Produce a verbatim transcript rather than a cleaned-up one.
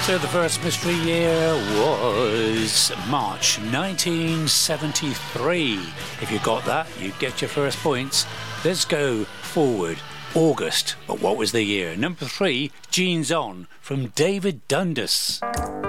So the first mystery year was March nineteen seventy-three. If you got that, you get your first points. Let's go forward. August. But what was the year? Number three, Jeans On from David Dundas.